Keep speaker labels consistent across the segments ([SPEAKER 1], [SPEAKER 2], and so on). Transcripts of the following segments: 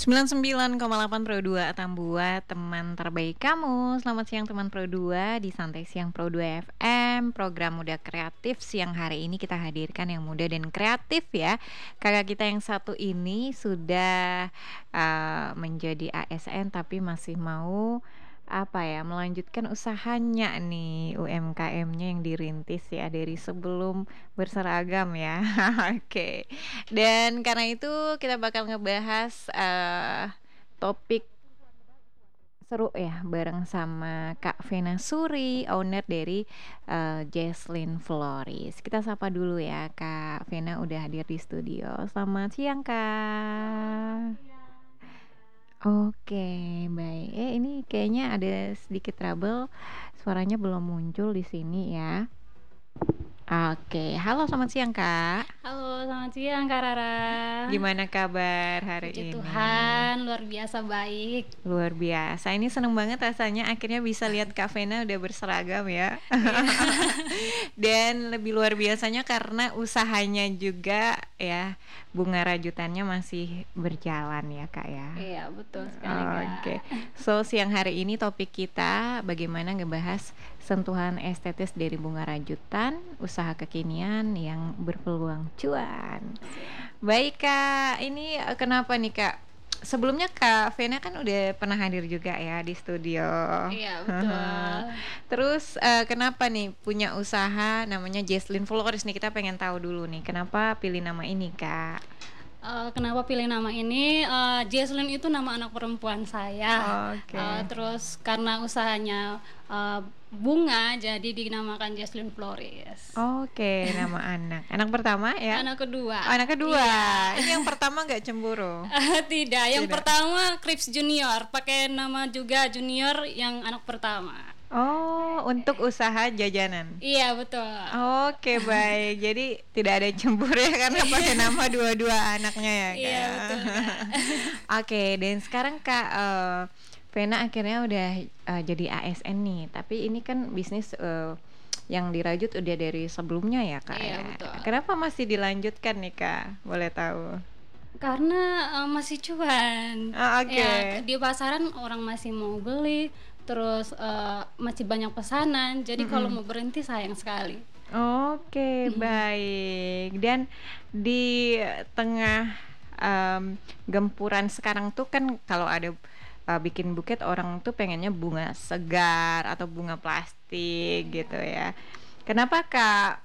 [SPEAKER 1] 99,8 Pro 2 Tambua, teman terbaik kamu. Selamat siang teman Pro 2 di Santai Siang Pro 2 FM. Program Muda Kreatif siang hari ini kita hadirkan yang muda dan kreatif ya. Kakak kita yang satu ini sudah menjadi ASN tapi masih mau melanjutkan usahanya nih, UMKM-nya yang dirintis ya dari sebelum berseragam ya. Oke. Dan karena itu kita bakal ngebahas topik seru ya bareng sama Kak Vena Suri, owner dari Jesslyn Floris. Kita sapa dulu ya, Kak Vena udah hadir di studio. Selamat siang, Kak. Oke, baik. Ini kayaknya ada sedikit trouble. Suaranya belum muncul di sini ya. Oke, halo selamat siang, Kak.
[SPEAKER 2] Halo, selamat siang Kak Rara.
[SPEAKER 1] Gimana kabar hari
[SPEAKER 2] Puji
[SPEAKER 1] ini?
[SPEAKER 2] Tuhan, luar biasa baik.
[SPEAKER 1] Luar biasa. Ini seneng banget rasanya akhirnya bisa lihat Kak Vena udah berseragam ya. Dan lebih luar biasanya karena usahanya juga ya, bunga rajutannya masih berjalan ya, Kak ya.
[SPEAKER 2] Iya, betul sekali Kak.
[SPEAKER 1] Oke. So, siang hari ini topik kita bagaimana ngebahas sentuhan estetis dari bunga rajutan, usaha kekinian yang berpeluang cuan. Baik, Kak. Ini kenapa nih, Kak? Sebelumnya Kak Vena kan udah pernah hadir juga ya di studio.
[SPEAKER 2] Iya, betul.
[SPEAKER 1] Terus kenapa nih punya usaha namanya Jesslyn Floris nih, kita pengen tahu dulu nih kenapa pilih nama ini, Kak?
[SPEAKER 2] Kenapa pilih nama ini? Jesslyn itu nama anak perempuan saya.
[SPEAKER 1] Oke.
[SPEAKER 2] Terus karena usahanya bunga, jadi dinamakan Jesslyn Floris.
[SPEAKER 1] Oke, nama anak. Anak pertama ya?
[SPEAKER 2] Anak kedua.
[SPEAKER 1] Oh, anak kedua.
[SPEAKER 2] Iya.
[SPEAKER 1] Ini yang pertama nggak cemburu?
[SPEAKER 2] Tidak, yang
[SPEAKER 1] Tidak.
[SPEAKER 2] pertama Krips Junior, pakai nama juga Junior yang anak pertama.
[SPEAKER 1] Oh, untuk usaha jajanan.
[SPEAKER 2] Iya, betul.
[SPEAKER 1] Oke, baik. Jadi tidak ada cemburu ya karena pakai nama dua-dua anaknya ya, Kak.
[SPEAKER 2] Iya,
[SPEAKER 1] ya?
[SPEAKER 2] betul, Kak.
[SPEAKER 1] Oke, dan sekarang Kak Vena akhirnya udah jadi ASN nih. Tapi ini kan bisnis yang dirajut udah dari sebelumnya ya, Kak
[SPEAKER 2] Iya,
[SPEAKER 1] ya.
[SPEAKER 2] betul.
[SPEAKER 1] Kenapa masih dilanjutkan nih, Kak? Boleh tahu?
[SPEAKER 2] Karena masih cuan.
[SPEAKER 1] Oh, oke.
[SPEAKER 2] Ya, di pasaran orang masih mau beli, terus masih banyak pesanan. Jadi kalau mau berhenti sayang sekali.
[SPEAKER 1] Oke, baik. Dan di tengah gempuran sekarang tuh kan kalau ada bikin buket orang tuh pengennya bunga segar atau bunga plastik gitu ya. Kenapa Kak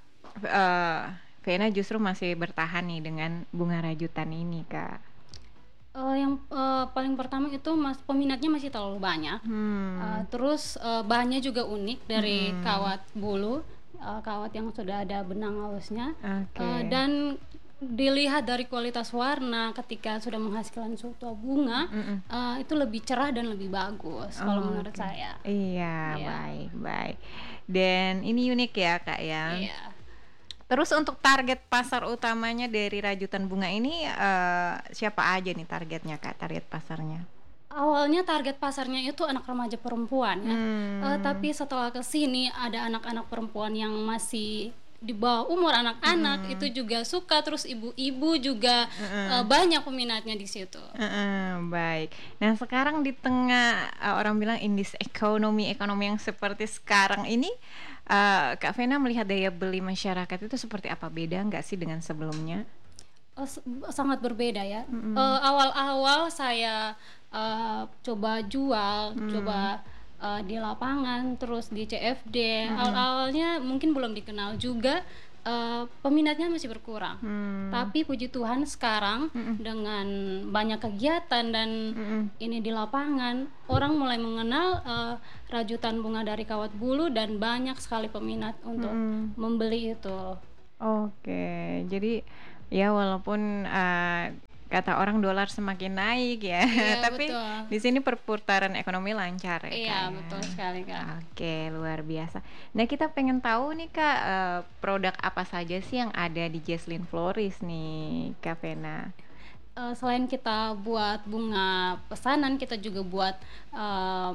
[SPEAKER 1] Vena justru masih bertahan nih dengan bunga rajutan ini, Kak?
[SPEAKER 2] Yang paling pertama itu peminatnya masih terlalu banyak. Terus bahannya juga unik dari kawat bulu, kawat yang sudah ada benang halusnya.
[SPEAKER 1] Oke.
[SPEAKER 2] Dan dilihat dari kualitas warna ketika sudah menghasilkan suatu bunga, itu lebih cerah dan lebih bagus kalau menurut
[SPEAKER 1] Oke.
[SPEAKER 2] saya.
[SPEAKER 1] Iya,
[SPEAKER 2] Iya.
[SPEAKER 1] baik. Dan ini unik ya, Kak ya.
[SPEAKER 2] Iya.
[SPEAKER 1] Terus untuk target pasar utamanya dari rajutan bunga ini siapa aja nih targetnya, Kak? Target pasarnya?
[SPEAKER 2] Awalnya target pasarnya itu anak remaja perempuan ya. Tapi setelah kesini ada anak-anak perempuan yang masih di bawah umur anak-anak itu juga suka, terus ibu-ibu juga banyak peminatnya di situ.
[SPEAKER 1] Baik. Nah, sekarang di tengah orang bilang in this ekonomi yang seperti sekarang ini, Kak Vena melihat daya beli masyarakat itu seperti apa? Beda nggak sih dengan sebelumnya?
[SPEAKER 2] Sangat berbeda ya. Awal-awal saya coba jual, coba di lapangan, terus di CFD. Awal-awalnya mungkin belum dikenal juga, peminatnya masih berkurang. Tapi puji Tuhan sekarang dengan banyak kegiatan dan ini di lapangan, orang mulai mengenal rajutan bunga dari kawat bulu dan banyak sekali peminat untuk membeli itu.
[SPEAKER 1] Oke, jadi ya walaupun kata orang dolar semakin naik ya,
[SPEAKER 2] Iya,
[SPEAKER 1] tapi
[SPEAKER 2] betul.
[SPEAKER 1] di sini perputaran ekonomi lancar ya,
[SPEAKER 2] Iya,
[SPEAKER 1] Kak ya?
[SPEAKER 2] betul sekali, Kak.
[SPEAKER 1] Oke, luar biasa. Nah, kita pengen tahu nih Kak, produk apa saja sih yang ada di Jesslyn Floris nih, Kak Vena?
[SPEAKER 2] Selain kita buat bunga pesanan, kita juga buat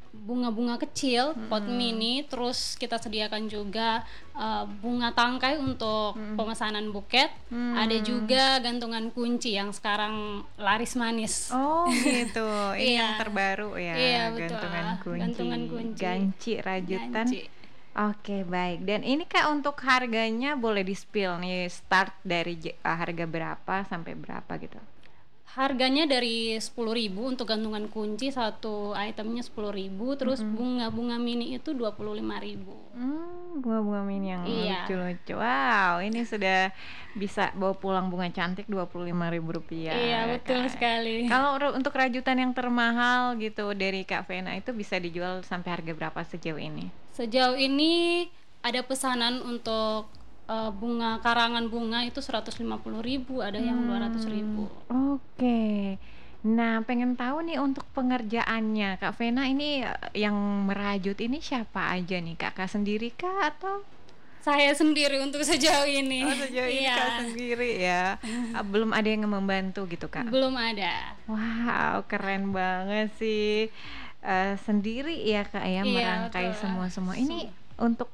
[SPEAKER 2] bunga-bunga kecil, pot mini, terus kita sediakan juga bunga tangkai untuk pemesanan buket. Ada juga gantungan kunci yang sekarang laris manis.
[SPEAKER 1] Oh gitu, ini yang
[SPEAKER 2] Iya,
[SPEAKER 1] terbaru ya,
[SPEAKER 2] iya betul,
[SPEAKER 1] gantungan kunci,
[SPEAKER 2] gantungan kunci,
[SPEAKER 1] ganci rajutan.
[SPEAKER 2] ganci.
[SPEAKER 1] Oke baik, dan ini Kak untuk harganya boleh di-spill nih, start dari harga berapa sampai berapa gitu?
[SPEAKER 2] Harganya dari 10.000 untuk gantungan kunci, satu itemnya 10.000, terus bunga-bunga mini itu 25.000.
[SPEAKER 1] Bunga-bunga mini yang
[SPEAKER 2] Iya,
[SPEAKER 1] lucu-lucu. Wow, ini sudah bisa bawa pulang bunga cantik Rp25.000
[SPEAKER 2] iya
[SPEAKER 1] ya,
[SPEAKER 2] betul
[SPEAKER 1] Kak.
[SPEAKER 2] sekali.
[SPEAKER 1] Kalau untuk rajutan yang termahal gitu dari Kak Vena itu bisa dijual sampai harga berapa sejauh ini?
[SPEAKER 2] Sejauh ini ada pesanan untuk bunga karangan bunga itu 150.000, ada yang 200.000.
[SPEAKER 1] Oke. Nah, pengen tahu nih untuk pengerjaannya Kak Vena ini yang merajut ini siapa aja nih? Kakak sendiri kah atau?
[SPEAKER 2] Saya sendiri untuk sejauh ini.
[SPEAKER 1] Oh, sejauh ini Kak
[SPEAKER 2] Iya,
[SPEAKER 1] sendiri ya. Belum ada yang membantu gitu, Kak?
[SPEAKER 2] belum ada.
[SPEAKER 1] Wow, keren banget sih. Sendiri ya, Kak ya,
[SPEAKER 2] Iya
[SPEAKER 1] merangkai
[SPEAKER 2] betul.
[SPEAKER 1] semua-semua. Ini untuk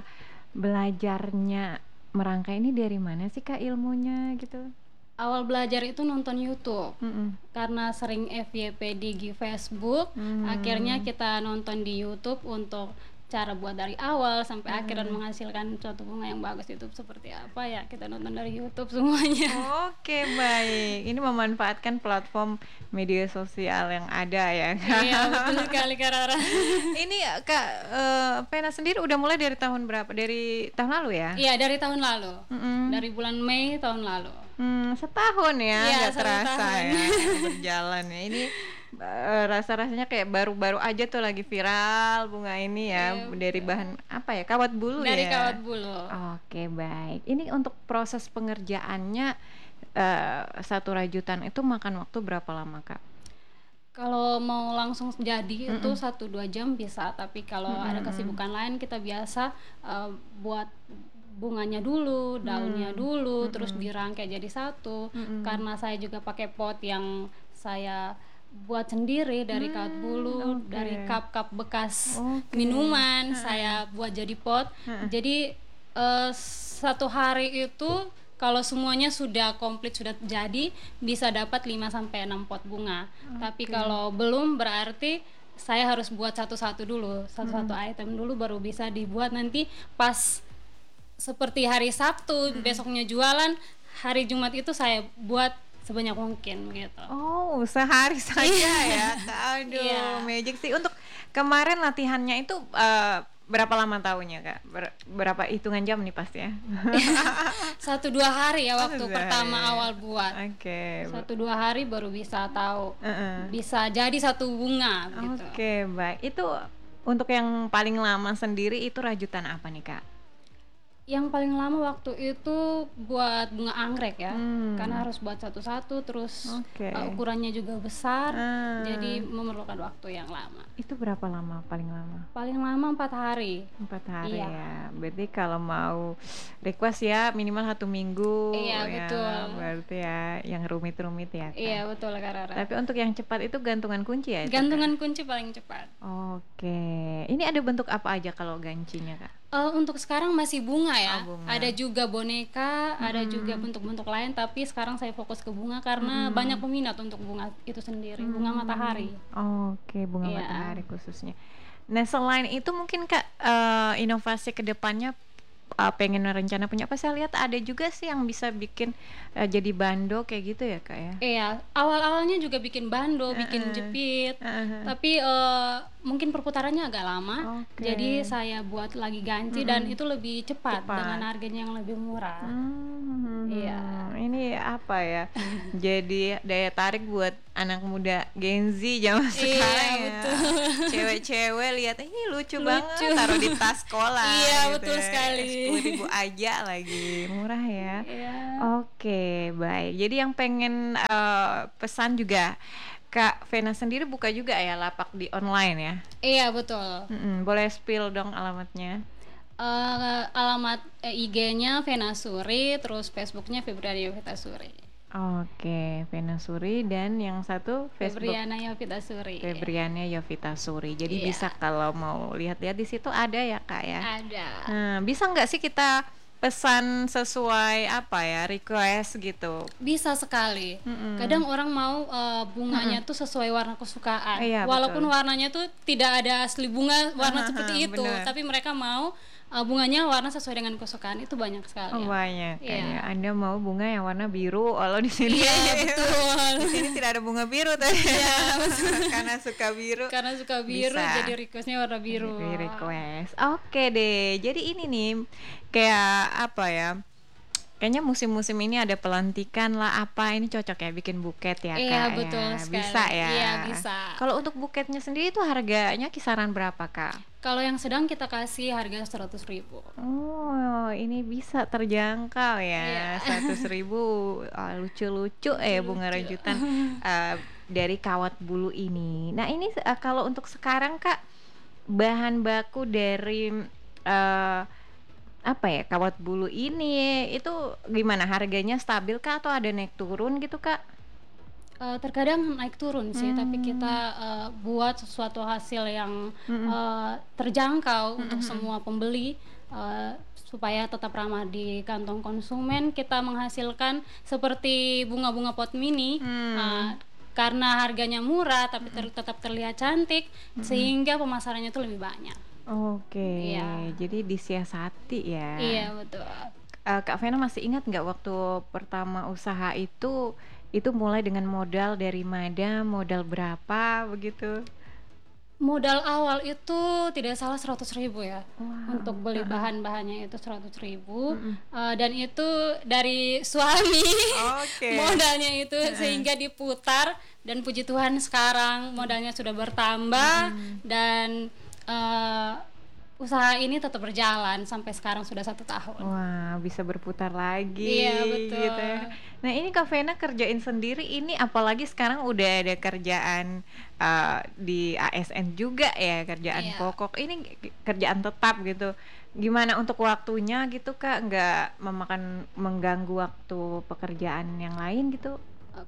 [SPEAKER 1] belajarnya merangkai ini dari mana sih, Kak, ilmunya gitu?
[SPEAKER 2] Awal belajar itu nonton YouTube.
[SPEAKER 1] Mm-mm.
[SPEAKER 2] Karena sering FYP di Facebook, akhirnya kita nonton di YouTube untuk cara buat dari awal sampai akhir dan menghasilkan suatu bunga yang bagus itu seperti apa ya, kita nonton dari YouTube semuanya.
[SPEAKER 1] Oke, baik. Ini memanfaatkan platform media sosial yang ada ya, Kak.
[SPEAKER 2] Iya betul sekali Kak Rara.
[SPEAKER 1] Ini Kak, Vena sendiri udah mulai dari tahun berapa? Dari tahun lalu ya?
[SPEAKER 2] Iya dari tahun lalu,
[SPEAKER 1] Mm-mm.
[SPEAKER 2] dari bulan Mei tahun lalu.
[SPEAKER 1] Setahun ya,
[SPEAKER 2] Iya,
[SPEAKER 1] nggak
[SPEAKER 2] 1
[SPEAKER 1] terasa
[SPEAKER 2] tahun.
[SPEAKER 1] ya berjalan ya. Ini rasa-rasanya kayak baru-baru aja tuh lagi viral bunga ini ya,
[SPEAKER 2] Iya,
[SPEAKER 1] dari bahan apa ya, kawat bulu
[SPEAKER 2] dari
[SPEAKER 1] ya.
[SPEAKER 2] kawat bulu.
[SPEAKER 1] Oke baik. Ini untuk proses pengerjaannya satu rajutan itu makan waktu berapa lama Kak?
[SPEAKER 2] Kalau mau langsung jadi itu 1-2 jam bisa, tapi kalau ada kesibukan lain kita biasa buat bunganya dulu, daunnya dulu, terus dirangkai jadi satu. Karena saya juga pakai pot yang saya buat sendiri dari kawat bulu,
[SPEAKER 1] Oke.
[SPEAKER 2] dari cup-cup bekas
[SPEAKER 1] Oke.
[SPEAKER 2] minuman, saya buat jadi pot. Jadi 1 hari itu kalau semuanya sudah komplit, sudah jadi, bisa dapat 5-6 pot bunga. Tapi kalau belum, berarti saya harus buat satu-satu dulu, satu-satu item dulu, baru bisa dibuat nanti pas seperti hari Sabtu besoknya jualan, hari Jumat itu saya buat sebanyak mungkin gitu.
[SPEAKER 1] Oh, sehari saja ya. Kak. Aduh,
[SPEAKER 2] Iya.
[SPEAKER 1] magic sih. Untuk kemarin latihannya itu berapa lama tahunya, Kak? Berapa hitungan jam nih pasti ya?
[SPEAKER 2] 1-2 hari ya waktu
[SPEAKER 1] 1-2
[SPEAKER 2] pertama
[SPEAKER 1] hari.
[SPEAKER 2] awal buat.
[SPEAKER 1] Oke.
[SPEAKER 2] 1-2 hari baru bisa tahu,
[SPEAKER 1] Heeh.
[SPEAKER 2] bisa jadi satu bunga gitu.
[SPEAKER 1] Oke, baik. Itu untuk yang paling lama sendiri itu rajutan apa nih, Kak?
[SPEAKER 2] Yang paling lama waktu itu buat bunga anggrek ya,
[SPEAKER 1] Hmm.
[SPEAKER 2] karena harus buat satu-satu, terus
[SPEAKER 1] Oke.
[SPEAKER 2] ukurannya juga besar,
[SPEAKER 1] Ah.
[SPEAKER 2] jadi memerlukan waktu yang lama.
[SPEAKER 1] Itu berapa lama paling lama?
[SPEAKER 2] Paling lama 4 hari.
[SPEAKER 1] 4 hari
[SPEAKER 2] Iya.
[SPEAKER 1] ya. Berarti kalau mau request ya minimal 1 minggu
[SPEAKER 2] Iya,
[SPEAKER 1] ya.
[SPEAKER 2] betul.
[SPEAKER 1] Berarti ya yang rumit-rumit ya, Kak.
[SPEAKER 2] Iya betul Kak Rara.
[SPEAKER 1] Tapi untuk yang cepat itu gantungan kunci ya? itu, Kak?
[SPEAKER 2] Gantungan kunci paling cepat.
[SPEAKER 1] Oke. Ini ada bentuk apa aja kalau gancinya, Kak?
[SPEAKER 2] Untuk sekarang masih bunga ya.
[SPEAKER 1] Oh, bunga.
[SPEAKER 2] Ada juga boneka, ada juga bentuk-bentuk lain, tapi sekarang saya fokus ke bunga karena banyak peminat untuk bunga itu sendiri, bunga matahari.
[SPEAKER 1] Oke, bunga
[SPEAKER 2] Iya.
[SPEAKER 1] matahari khususnya. Nah, selain itu mungkin Kak, inovasi ke depannya pengen rencana punya apa? Saya lihat ada juga sih yang bisa bikin jadi bando kayak gitu ya, Kak ya?
[SPEAKER 2] Iya, awal-awalnya juga bikin bando, bikin jepit,
[SPEAKER 1] Heeh.
[SPEAKER 2] tapi mungkin perputarannya agak lama.
[SPEAKER 1] Oke.
[SPEAKER 2] Jadi saya buat lagi ganci dan itu lebih cepat,
[SPEAKER 1] Cepat.
[SPEAKER 2] dengan harganya yang lebih murah. Iya.
[SPEAKER 1] Ini apa ya? Jadi daya tarik buat anak muda Gen Z zaman sekarang ya.
[SPEAKER 2] betul.
[SPEAKER 1] Cewek-cewek lihat ini lucu
[SPEAKER 2] Lucu.
[SPEAKER 1] banget, taruh di tas sekolah.
[SPEAKER 2] Iya,
[SPEAKER 1] gitu
[SPEAKER 2] betul
[SPEAKER 1] ya.
[SPEAKER 2] sekali.
[SPEAKER 1] 10.000 aja lagi, murah ya.
[SPEAKER 2] Iya.
[SPEAKER 1] Oke, baik. Jadi yang pengen pesan juga, Kak Vena sendiri buka juga ya lapak di online ya?
[SPEAKER 2] Iya, betul.
[SPEAKER 1] Boleh spill dong alamatnya?
[SPEAKER 2] Alamat IG-nya Vena Suri, terus Facebook-nya Febrario Vita Suri.
[SPEAKER 1] Oke, Vena Suri dan yang satu Facebook
[SPEAKER 2] Febriana Yovita Suri.
[SPEAKER 1] Febriana Yovita Suri. Jadi
[SPEAKER 2] Iya,
[SPEAKER 1] bisa kalau mau lihat-lihat di situ ada ya Kak ya.
[SPEAKER 2] ada.
[SPEAKER 1] Bisa nggak sih kita pesan sesuai apa ya request gitu?
[SPEAKER 2] Bisa sekali.
[SPEAKER 1] Mm-mm.
[SPEAKER 2] Kadang orang mau bunganya tuh sesuai warna kesukaan.
[SPEAKER 1] Iya
[SPEAKER 2] Walaupun
[SPEAKER 1] betul.
[SPEAKER 2] warnanya tuh tidak ada asli bunga warna seperti itu,
[SPEAKER 1] Bener.
[SPEAKER 2] tapi mereka mau bunganya warna sesuai dengan kesukaan. Itu banyak
[SPEAKER 1] Oh
[SPEAKER 2] sekali ya.
[SPEAKER 1] banyak kan ya.
[SPEAKER 2] Iya.
[SPEAKER 1] Anda mau bunga yang warna biru, kalau di sini
[SPEAKER 2] Iya, betul.
[SPEAKER 1] di sini tidak ada bunga biru tadi.
[SPEAKER 2] Iya,
[SPEAKER 1] Karena suka biru.
[SPEAKER 2] karena suka biru
[SPEAKER 1] Bisa.
[SPEAKER 2] jadi requestnya warna biru.
[SPEAKER 1] Di request. Oke deh. Jadi ini nih kayak apa ya? Kayaknya musim-musim ini ada pelantikan lah apa, ini cocok ya bikin buket ya
[SPEAKER 2] Iya,
[SPEAKER 1] Kak
[SPEAKER 2] betul
[SPEAKER 1] ya.
[SPEAKER 2] sekali.
[SPEAKER 1] Bisa ya.
[SPEAKER 2] Iya, bisa.
[SPEAKER 1] Kalau untuk buketnya sendiri itu harganya kisaran berapa Kak?
[SPEAKER 2] Kalau yang sedang kita kasih harga 100.000.
[SPEAKER 1] Oh, ini bisa terjangkau
[SPEAKER 2] Iya.
[SPEAKER 1] ya, 100.000. Lucu-lucu bunga
[SPEAKER 2] Lucu.
[SPEAKER 1] rajutan dari kawat bulu ini. Nah ini kalau untuk sekarang Kak, bahan baku dari eh, apa ya kawat bulu ini itu gimana, harganya stabil Kak atau ada naik turun gitu Kak?
[SPEAKER 2] Terkadang naik turun sih, tapi kita buat sesuatu hasil yang
[SPEAKER 1] Mm-mm.
[SPEAKER 2] terjangkau untuk semua pembeli, supaya tetap ramah di kantong konsumen. Kita menghasilkan seperti bunga-bunga pot mini, karena harganya murah tapi tetap terlihat cantik, sehingga pemasarannya itu lebih banyak.
[SPEAKER 1] Oke,
[SPEAKER 2] Iya.
[SPEAKER 1] jadi disiasati ya.
[SPEAKER 2] Iya, betul.
[SPEAKER 1] Kak Vena masih ingat nggak waktu pertama usaha itu mulai dengan modal dari mana, modal berapa begitu?
[SPEAKER 2] Modal awal itu tidak salah 100.000 ya, untuk
[SPEAKER 1] Wow.
[SPEAKER 2] beli bahan-bahannya itu 100.000, dan itu dari suami
[SPEAKER 1] Oke.
[SPEAKER 2] modalnya itu, sehingga diputar, dan puji Tuhan sekarang modalnya sudah bertambah, dan usaha ini tetap berjalan sampai sekarang sudah 1 tahun.
[SPEAKER 1] Wah, bisa berputar lagi
[SPEAKER 2] Iya, betul.
[SPEAKER 1] gitu ya. Nah, ini Kak Vena kerjain sendiri ini, apalagi sekarang udah ada kerjaan di ASN juga ya, kerjaan
[SPEAKER 2] Iya.
[SPEAKER 1] pokok. Ini kerjaan tetap gitu. Gimana untuk waktunya gitu Kak? Nggak mengganggu waktu pekerjaan yang lain gitu?